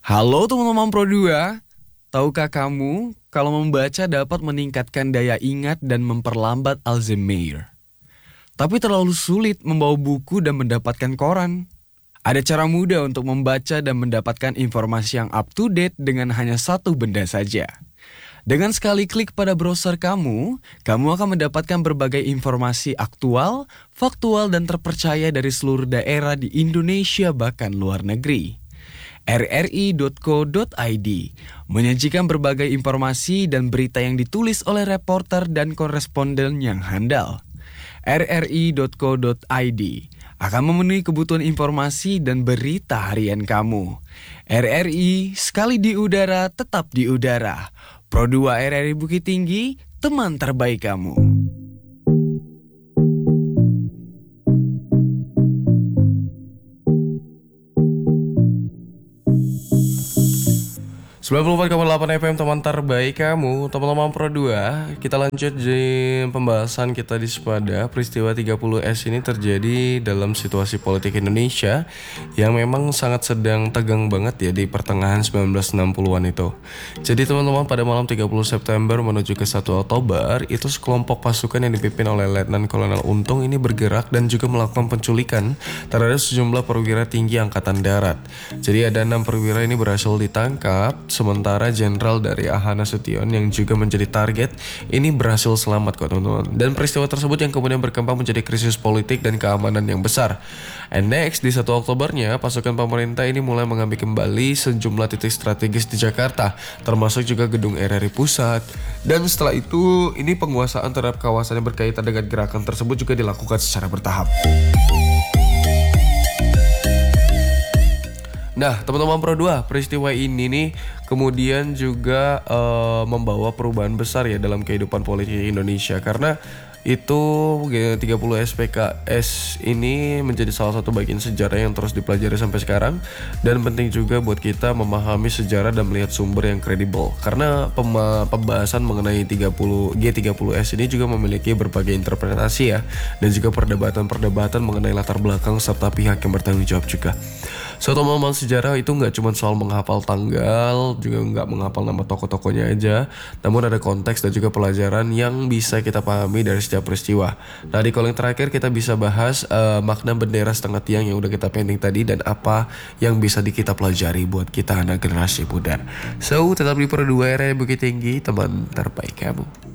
Halo teman-teman Pro 2, tahukah kamu kalau membaca dapat meningkatkan daya ingat dan memperlambat Alzheimer? Tapi terlalu sulit membawa buku dan mendapatkan koran. Ada cara mudah untuk membaca dan mendapatkan informasi yang up to date dengan hanya satu benda saja. Dengan sekali klik pada browser kamu akan mendapatkan berbagai informasi aktual, faktual, dan terpercaya dari seluruh daerah di Indonesia bahkan luar negeri. rri.co.id menyajikan berbagai informasi dan berita yang ditulis oleh reporter dan koresponden yang handal. rri.co.id akan memenuhi kebutuhan informasi dan berita harian kamu. RRI, sekali di udara, tetap di udara. Pro 2 RRI Bukit Tinggi, teman terbaik kamu. 94,8 FM teman terbaik kamu, teman-teman Pro 2. Kita lanjut di pembahasan kita di Sepada. Peristiwa 30S ini terjadi dalam situasi politik Indonesia yang memang sangat sedang tegang banget ya di pertengahan 1960-an itu. Jadi teman-teman, pada malam 30 September menuju ke 1 Oktober, itu sekelompok pasukan yang dipimpin oleh Letnan Kolonel Untung ini bergerak dan juga melakukan penculikan terhadap sejumlah perwira tinggi Angkatan Darat. Jadi ada 6 perwira ini berhasil ditangkap, sementara jenderal dari Ahana Sution yang juga menjadi target ini berhasil selamat kok teman-teman. Dan peristiwa tersebut yang kemudian berkembang menjadi krisis politik dan keamanan yang besar. And next, di 1 Oktobernya pasukan pemerintah ini mulai mengambil kembali sejumlah titik strategis di Jakarta, termasuk juga gedung RRI Pusat. Dan setelah itu, ini penguasaan terhadap kawasan yang berkaitan dengan gerakan tersebut juga dilakukan secara bertahap. Nah, teman-teman Pro 2, peristiwa ini nih kemudian juga membawa perubahan besar ya dalam kehidupan politik Indonesia, karena itu G30 SPKS ini menjadi salah satu bagian sejarah yang terus dipelajari sampai sekarang, dan penting juga buat kita memahami sejarah dan melihat sumber yang kredibel, karena pembahasan mengenai G30S ini juga memiliki berbagai interpretasi ya, dan juga perdebatan-perdebatan mengenai latar belakang serta pihak yang bertanggung jawab juga. So, teman-teman, sejarah itu nggak cuma soal menghafal tanggal, juga nggak menghafal nama tokoh-tokohnya aja, namun ada konteks dan juga pelajaran yang bisa kita pahami dari setiap peristiwa. Nah, di calling terakhir kita bisa bahas makna bendera setengah tiang yang udah kita pending tadi, dan apa yang bisa kita pelajari buat kita anak generasi muda. So, tetap di Pro 2 RRI Bukit Tinggi, teman terbaik kamu.